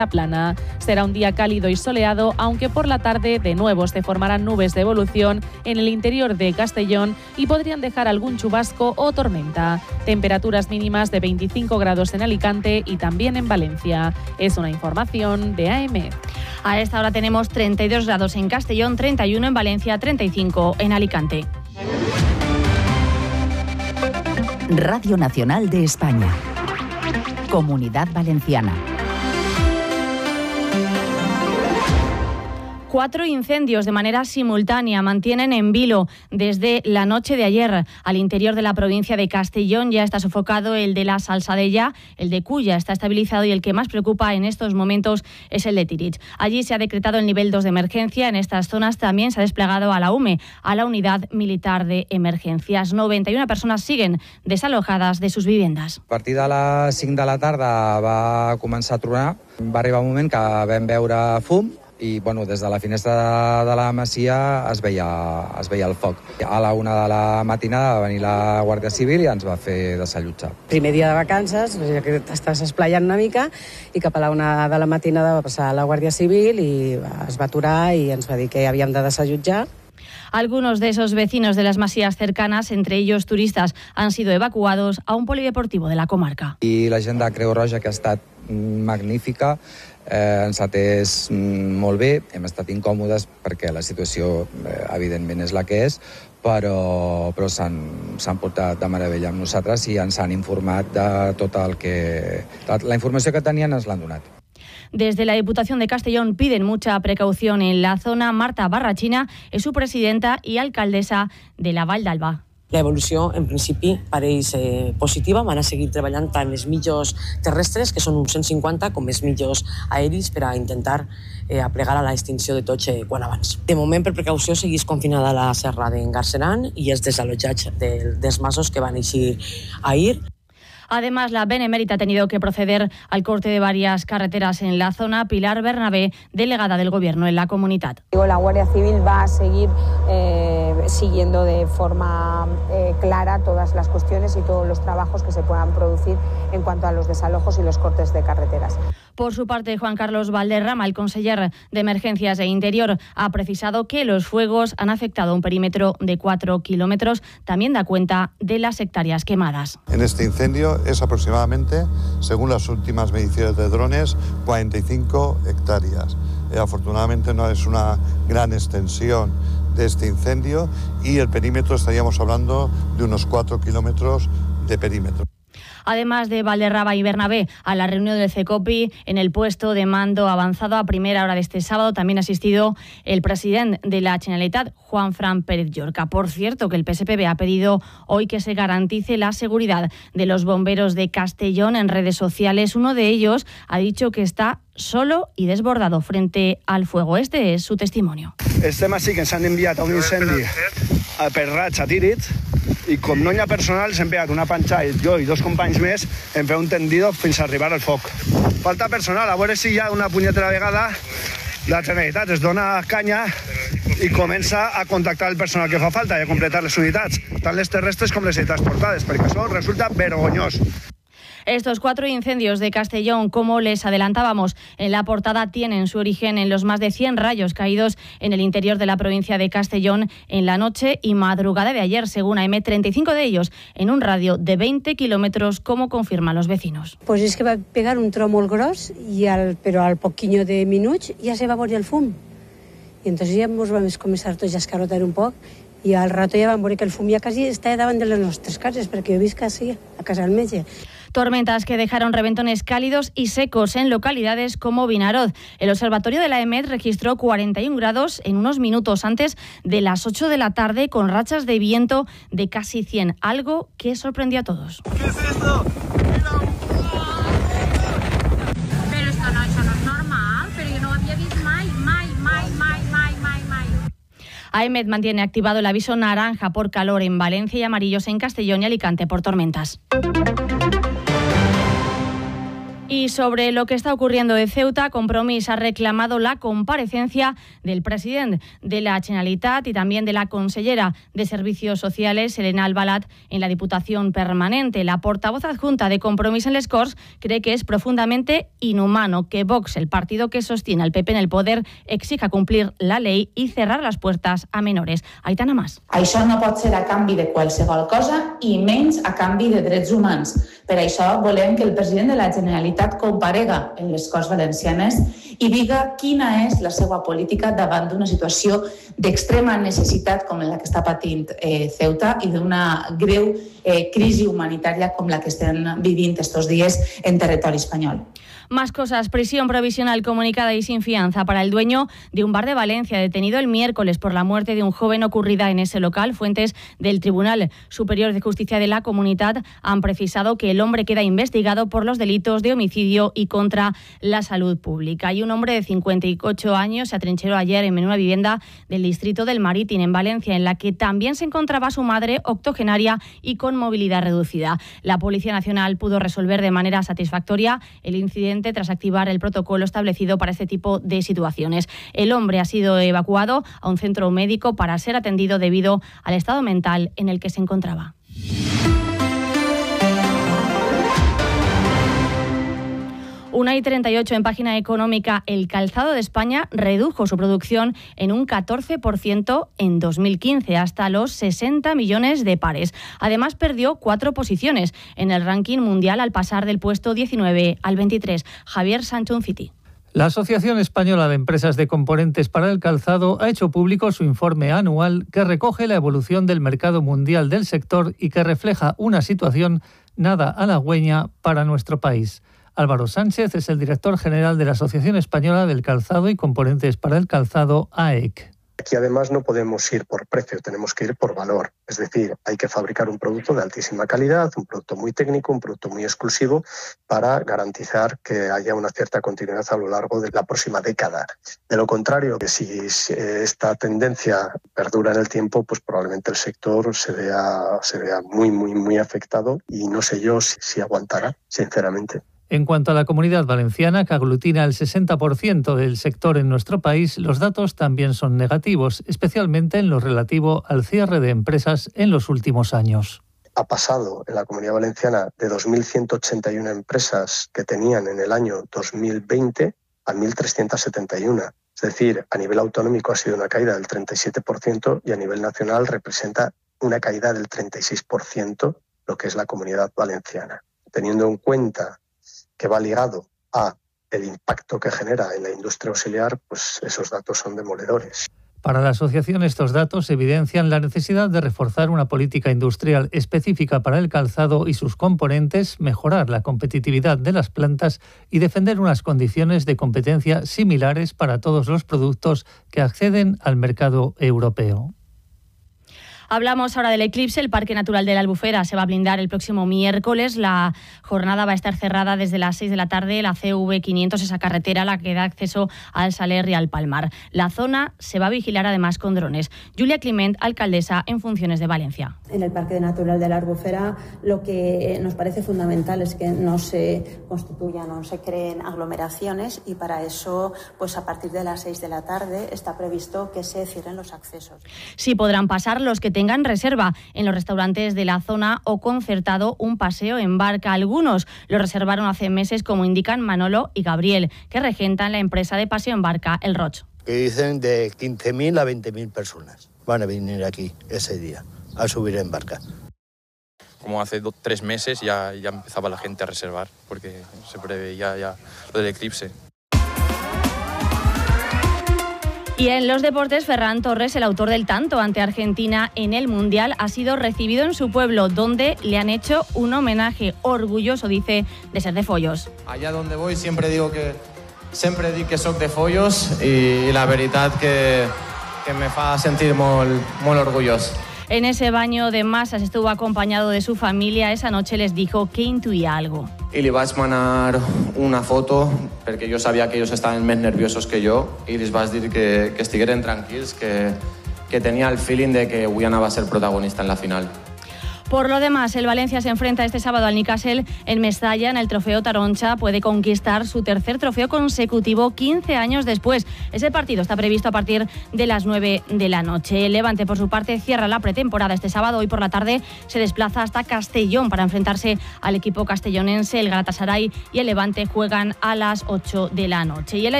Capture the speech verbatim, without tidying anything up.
plana. Será un día cálido y soleado, aunque por la tarde de nuevo se formarán nubes de evolución en el interior de Castellón y podrían dejar algún chubasco o tormenta. Temperaturas mínimas de veinticinco grados en Alicante y también en Valencia. Es una información de A M. A esta hora tenemos treinta y dos grados en Castellón, treinta y uno en Valencia, treinta y cinco en Alicante. Radio Nacional de España. Comunidad Valenciana. Cuatro incendios de manera simultánea mantienen en vilo desde la noche de ayer. Al interior de la provincia de Castellón ya está sofocado el de la Salsadella, el de Culla está estabilizado y el que más preocupa en estos momentos es el de Tirich. Allí se ha decretado el nivel dos de emergencia. En estas zonas también se ha desplegado a la U M E, a la Unidad Militar de Emergencias. noventa y una personas siguen desalojadas de sus viviendas. A partir de les cinc de la tarda va començar a tronar. Va arribar un moment que vam veure fum i bueno, des de la finestra de la masia es veia, es veia el foc. A la una de la matinada va venir la Guàrdia Civil i ens va fer desallotjar. Primer dia de vacances, que t'estàs esplayant una mica, i cap a la una de la matinada va passar la Guàrdia Civil i es va aturar i ens va dir que havíem de desallotjar. Algunos de esos vecinos de las masías cercanas, entre ellos turistas, han sido evacuados a un polideportivo de la comarca. I la gent de Creu Roja, que ha estat magnífica, eh, ens ha atès molt bé, hem estat incòmodes perquè la situació eh, evidentment és la que és, però, però s'han, s'han portat de meravella amb nosaltres i ens han informat de tot el que... La informació que tenien ens l'han donat. Desde la Diputación de Castellón piden mucha precaución en la zona. Marta Barrachina es su presidenta y alcaldesa de la Vall d'Alba. La evolució, en principi, pareix eh, positiva. Van a seguir treballant tant els mitjos terrestres, que són uns cent cinquanta, com els mitjos aeris per a intentar eh, aplegar a l'extinció de tots eh, quan abans. De moment, per precaució, seguís confinada la serra d'en Garceran i els desallotjats de, dels masos que van eixir ahir. Además, la Benemérita ha tenido que proceder al corte de varias carreteras en la zona. Pilar Bernabé, delegada del Gobierno en la comunidad. La Guardia Civil va a seguir eh, siguiendo de forma eh, clara todas las cuestiones y todos los trabajos que se puedan producir en cuanto a los desalojos y los cortes de carreteras. Por su parte, Juan Carlos Valderrama, el conseller de Emergencias e Interior, ha precisado que los fuegos han afectado un perímetro de cuatro kilómetros. También da cuenta de las hectáreas quemadas. En este incendio es aproximadamente, según las últimas mediciones de drones, cuarenta y cinco hectáreas. Eh, afortunadamente no es una gran extensión de este incendio y el perímetro estaríamos hablando de unos cuatro kilómetros de perímetro. Además de Valderrama y Bernabé, a la reunión del CECOPI en el puesto de mando avanzado a primera hora de este sábado también ha asistido el presidente de la Generalitat, Juanfran Pérez Llorca. Por cierto, que el P S P B ha pedido hoy que se garantice la seguridad de los bomberos de Castellón. En redes sociales, uno de ellos ha dicho que está solo y desbordado frente al fuego. Este es su testimonio. Estem així que ens han enviat a un incendi per raig a Tírit i com no hi ha personal s'hem pegat una panxa i jo i dos companys més hem fet un tendido fins a arribar al foc. Falta personal, a veure si ja una punyetera vegada la Generalitat es dona canya i comença a contactar el personal que fa falta i a completar les unitats, tant les terrestres com les transportades, perquè això resulta vergonyós. Estos cuatro incendios de Castellón, como les adelantábamos en la portada, tienen su origen en los más de cien rayos caídos en el interior de la provincia de Castellón en la noche y madrugada de ayer, según A M, treinta y cinco de ellos en un radio de veinte kilómetros, como confirman los vecinos. Pues es que va a pegar un tro molt gros, y al, pero al poquillo de minuts ya se va a veure el fum. Y entonces ya ens vam començar tots a escarotar un poc, i al rato ja vam veure que el fum ja quasi està davant de les nostres cases, perquè jo visc així, a casa del metge. Tormentas que dejaron reventones cálidos y secos en localidades como Vinaroz. El observatorio de la E M E D registró cuarenta y un grados en unos minutos antes de las ocho de la tarde, con rachas de viento de casi cien, algo que sorprendió a todos. ¿Qué es esto? Mira. Pero esto no, eso no es normal, pero yo no había visto mai, mai, mai, mai, mai, mai, mai. A M E D mantiene activado el aviso naranja por calor en Valencia y amarillos en Castellón y Alicante por tormentas. Y sobre lo que está ocurriendo en Ceuta, Compromís ha reclamado la comparecencia del presidente de la Generalitat y también de la consellera de Servicios Sociales, Elena Albalat, en la Diputación Permanente. La portavoz adjunta de Compromís en les Corts cree que es profundamente inhumano que Vox, el partido que sostiene al P P en el poder, exija cumplir la ley y cerrar las puertas a menores. Aitana Mas. Això no pot ser a canvi de qualsevol cosa i menys a canvi de drets humans. Per això volem que el president de la Generalitat comparega en les Corts Valencianes i diga quina és la seva política davant d'una situació d'extrema necessitat com la que està patint eh, Ceuta i d'una greu eh, crisi humanitària com la que estem vivint estos días en territori espanyol. Más cosas. Prisión provisional comunicada y sin fianza para el dueño de un bar de Valencia, detenido el miércoles por la muerte de un joven ocurrida en ese local. Fuentes del Tribunal Superior de Justicia de la Comunitat han precisado que el hombre queda investigado por los delitos de homicidio y contra la salud pública. Y un hombre de cincuenta y ocho años se atrincheró ayer en una vivienda del distrito del Maritín, en Valencia, en la que también se encontraba su madre, octogenaria y con movilidad reducida. La Policía Nacional pudo resolver de manera satisfactoria el incidente tras activar el protocolo establecido para este tipo de situaciones. El hombre ha sido evacuado a un centro médico para ser atendido debido al estado mental en el que se encontraba. una y treinta y ocho en página económica. El calzado de España redujo su producción en un catorce por ciento en dos mil quince, hasta los sesenta millones de pares. Además, perdió cuatro posiciones en el ranking mundial al pasar del puesto diecinueve al veintitrés. Javier Sancho Unciti. La Asociación Española de Empresas de Componentes para el Calzado ha hecho público su informe anual que recoge la evolución del mercado mundial del sector y que refleja una situación nada halagüeña para nuestro país. Álvaro Sánchez es el director general de la Asociación Española del Calzado y Componentes para el Calzado, A E C. Aquí además no podemos ir por precio, tenemos que ir por valor. Es decir, hay que fabricar un producto de altísima calidad, un producto muy técnico, un producto muy exclusivo para garantizar que haya una cierta continuidad a lo largo de la próxima década. De lo contrario, si esta tendencia perdura en el tiempo, pues probablemente el sector se vea, se vea muy, muy, muy afectado y no sé yo si, si aguantará, sinceramente. En cuanto a la Comunidad Valenciana, que aglutina el sesenta por ciento del sector en nuestro país, los datos también son negativos, especialmente en lo relativo al cierre de empresas en los últimos años. Ha pasado en la Comunidad Valenciana de dos mil ciento ochenta y una empresas que tenían en el año dos mil veinte a mil trescientas setenta y una. Es decir, a nivel autonómico ha sido una caída del treinta y siete por ciento y a nivel nacional representa una caída del treinta y seis por ciento, lo que es la Comunidad Valenciana. Teniendo en cuenta que va ligado a el impacto que genera en la industria auxiliar, pues esos datos son demoledores. Para la asociación, estos datos evidencian la necesidad de reforzar una política industrial específica para el calzado y sus componentes, mejorar la competitividad de las plantas y defender unas condiciones de competencia similares para todos los productos que acceden al mercado europeo. Hablamos ahora del eclipse. El Parque Natural de la Albufera se va a blindar el próximo miércoles. La jornada va a estar cerrada desde las seis de la tarde. La C V quinientos, esa carretera, la que da acceso al Saler y al Palmar. La zona se va a vigilar además con drones. Julia Climent, alcaldesa en funciones de Valencia. En el Parque Natural de la Albufera lo que nos parece fundamental es que no se constituyan, no se creen aglomeraciones y para eso, pues a partir de las seis de la tarde está previsto que se cierren los accesos. Sí podrán pasar los que tengan reserva en los restaurantes de la zona o concertado un paseo en barca. Algunos lo reservaron hace meses, como indican Manolo y Gabriel, que regentan la empresa de paseo en barca El Roch. Que dicen de quince mil a veinte mil personas van a venir aquí ese día a subir en barca. Como hace dos, tres meses ya, ya empezaba la gente a reservar porque se preveía ya lo del eclipse. Y en los deportes, Ferran Torres, el autor del tanto ante Argentina en el Mundial, ha sido recibido en su pueblo, donde le han hecho un homenaje orgulloso, dice, de ser de Follos. Allá donde voy siempre digo que sempre dic que soc de Follos i la veritat que, que me fa sentir molt, molt orgullós. En ese baño de masas estuvo acompañado de su familia. Esa noche les dijo que intuía algo. I li vaig manar una foto perquè jo sabia que ells estaven més nerviosos que jo i les vaig dir que, que estigueren tranquils, que, que tenia el feeling de que avui anava a ser protagonista en la final. Por lo demás, el Valencia se enfrenta este sábado al Newcastle en Mestalla en el Trofeo Taroncha. Puede conquistar su tercer trofeo consecutivo quince años después. Ese partido está previsto a partir de las nueve de la noche. El Levante, por su parte, cierra la pretemporada este sábado. Hoy por la tarde se desplaza hasta Castellón para enfrentarse al equipo castellonense. El Galatasaray y el Levante juegan a las ocho de la noche. Y el